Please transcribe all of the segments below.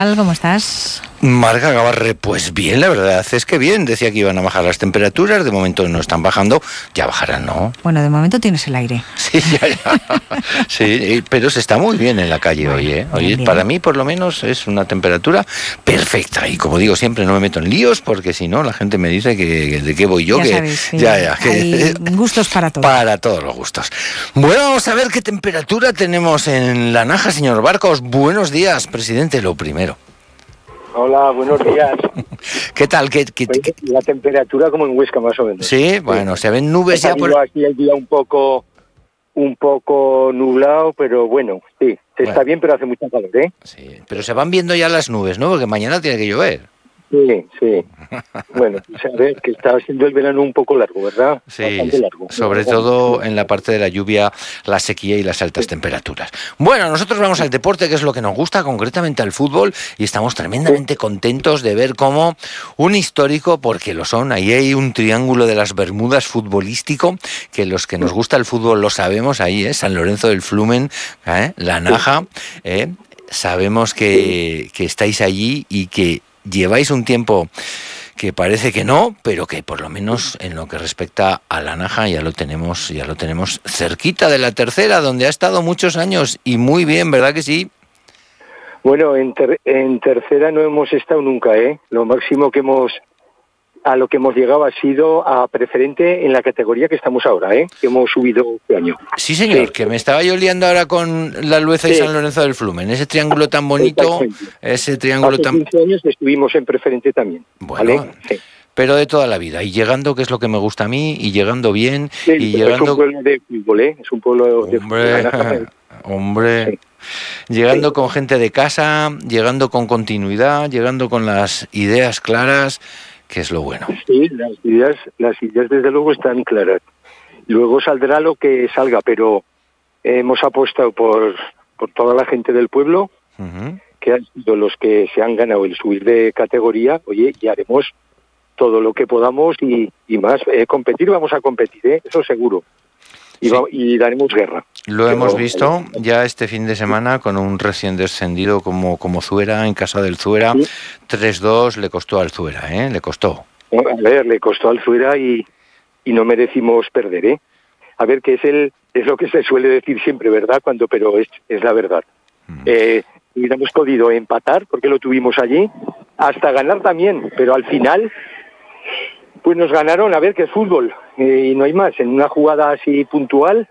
¿Cómo estás? Marga Gabarre, pues bien, la verdad es que bien. Decía que iban a bajar las temperaturas, de momento no están bajando, ya bajarán, ¿no? Bueno, de momento tienes el aire. Sí, ya. Sí, pero se está muy bien en la calle hoy, ¿eh? Hoy bien. Para mí, por lo menos, es una temperatura perfecta. Y como digo, siempre no me meto en líos, porque si no, la gente me dice que de qué voy yo. Ya que sabes, ya, hay gustos para todos. Para todos los gustos. Bueno, vamos a ver qué temperatura tenemos en La Naja, señor Barcos. Buenos días, presidente, lo primero. Hola, buenos días. ¿Qué tal? La temperatura como en Huesca, más o menos. Sí, bueno, se ven nubes ya por... Aquí el día un poco nublado, pero bueno, sí, está bien, pero hace mucha calor, ¿eh? Sí, pero se van viendo ya las nubes, ¿no? Porque mañana tiene que llover. Sí. Bueno, pues a ver, que está siendo el verano un poco largo, ¿verdad? Sí, bastante largo. sobre todo en la parte de la lluvia, la sequía y las altas temperaturas. Bueno, nosotros vamos al deporte, que es lo que nos gusta, concretamente al fútbol, y estamos tremendamente contentos de ver cómo un histórico, porque lo son, ahí hay un triángulo de las Bermudas futbolístico, que los que nos gusta el fútbol lo sabemos, ahí, San Lorenzo del Flumen, La Naja, sabemos que estáis allí y que lleváis un tiempo que parece que no, pero que por lo menos en lo que respecta a La Naja ya lo tenemos cerquita de la tercera, donde ha estado muchos años y muy bien, ¿verdad que sí? Bueno, en tercera no hemos estado nunca, ¿eh? Lo máximo a lo que hemos llegado ha sido a preferente en la categoría que estamos ahora, ¿eh? Que hemos subido este año. Sí, señor, sí. Que me estaba yo liando ahora con La Lueza y San Lorenzo del Flumen. Ese triángulo tan bonito, ese triángulo Hace tan... 15 años estuvimos en preferente también. Bueno, ¿vale? Sí. Pero de toda la vida, y llegando, que es lo que me gusta a mí, y llegando bien, sí, y llegando... Es un pueblo de fútbol, ¿eh? Es un pueblo de fútbol. Hombre... Sí. Llegando con gente de casa, llegando con continuidad, llegando con las ideas claras, que es lo bueno. Sí, las ideas desde luego están claras. Luego saldrá lo que salga, pero hemos apostado por toda la gente del pueblo, que han sido los que se han ganado el subir de categoría. Oye, y haremos todo lo que podamos y más. Vamos a competir, eso seguro. Y daremos guerra. Lo hemos visto ya este fin de semana con un recién descendido como Zuera, en casa del Zuera. ¿Sí? 3-2 le costó al Zuera, le costó. A ver, le costó al Zuera y no merecimos perder, ¿eh? A ver, que es lo que se suele decir siempre, ¿verdad? Pero es la verdad. Hubiéramos podido empatar, porque lo tuvimos allí, hasta ganar también, pero al final... Pues nos ganaron, a ver, que es fútbol, y no hay más, en una jugada así puntual,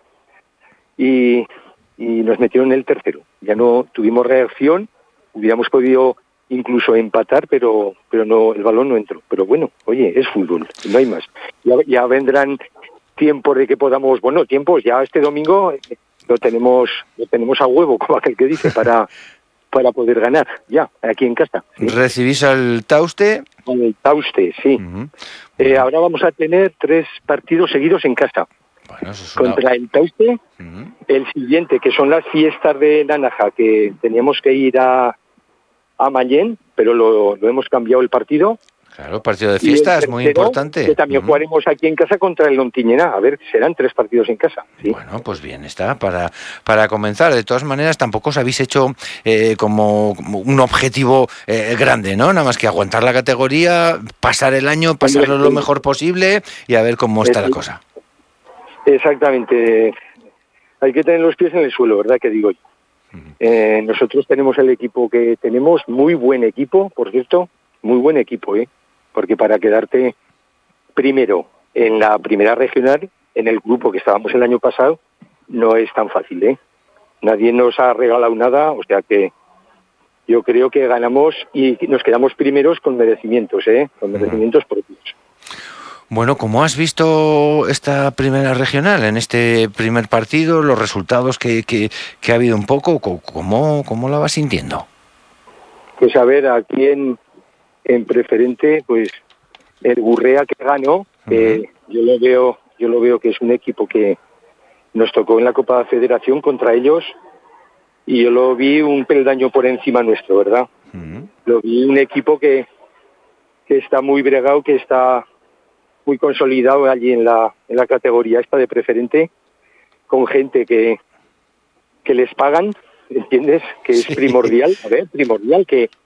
y nos metieron el tercero. Ya no tuvimos reacción, hubiéramos podido incluso empatar, pero no, el balón no entró. Pero bueno, oye, es fútbol, no hay más. Ya vendrán tiempos de que podamos, tiempos, ya este domingo lo tenemos a huevo, como aquel que dice, para poder ganar, ya, aquí en casa. ¿Sí? ¿Recibís al Tauste? El Tauste, sí. Ahora vamos a tener 3 partidos seguidos en casa. Bueno, eso es contra el Tauste, el siguiente, que son las fiestas de La Naja, que teníamos que ir a Mayén, pero lo hemos cambiado el partido. Claro, partido de fiestas, muy importante. Que también jugaremos aquí en casa contra el Ontinyent. A ver, serán 3 partidos en casa. ¿Sí? Bueno, pues bien está, para comenzar. De todas maneras, tampoco os habéis hecho como un objetivo grande, ¿no? Nada más que aguantar la categoría, pasar el año, pasarlo lo mejor posible y a ver cómo está la cosa. Exactamente. Hay que tener los pies en el suelo, ¿verdad? Que digo yo. Nosotros tenemos el equipo que tenemos, muy buen equipo, por cierto, muy buen equipo, porque para quedarte primero en la primera regional, en el grupo que estábamos el año pasado, no es tan fácil, Nadie nos ha regalado nada, o sea que yo creo que ganamos y nos quedamos primeros con merecimientos, con merecimientos propios. Bueno, ¿cómo has visto esta primera regional, en este primer partido, los resultados que ha habido un poco? ¿Cómo la vas sintiendo? Pues a ver, aquí en preferente, pues el Gurrea que ganó, yo lo veo que es un equipo que nos tocó en la Copa Federación contra ellos y yo lo vi un peldaño por encima nuestro, ¿verdad? Lo vi un equipo que está muy bregado, que está muy consolidado allí en la categoría esta de preferente, con gente que les pagan, ¿entiendes? Que es primordial, primordial, que